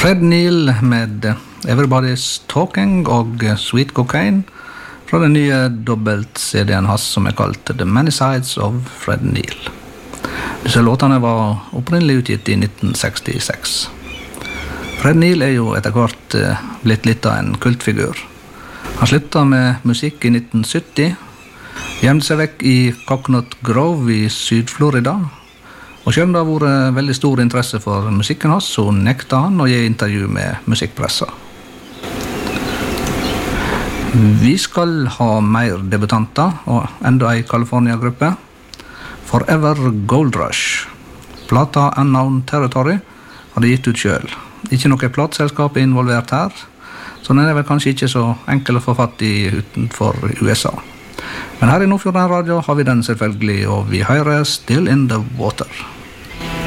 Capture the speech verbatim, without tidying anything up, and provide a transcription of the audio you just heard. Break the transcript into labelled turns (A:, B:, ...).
A: Fred Neil med Everybody's Talking og Sweet Cocaine fra den nye dobbelt-C D-en hans som er kalt The Many Sides of Fred Neil. Disse låtene var opprinnelig utgitt i nitten sekstiseks. Fred Neil er jo etter hvert blitt litt av en kultfigur. Han sluttet med musikk i nitten sytti, gjemte seg vekk i Coconut Grove i Syd-Florida, og selv det har vært veldig stor interesse for musikken hans, så nekta han å gi intervju med musikkpressa. Vi skal ha mer debutanter, og enda en California-gruppe. Forever Gold Rush. Plata Unknown Territory har de gitt ut selv. Ikke noe plateselskap er involvert her, så den er vel kanskje ikke så enkel å få fatt i utenfor U S A. Men her i Nordfjorden Radio har vi den selvfølgelig, og vi hører Still in the Water.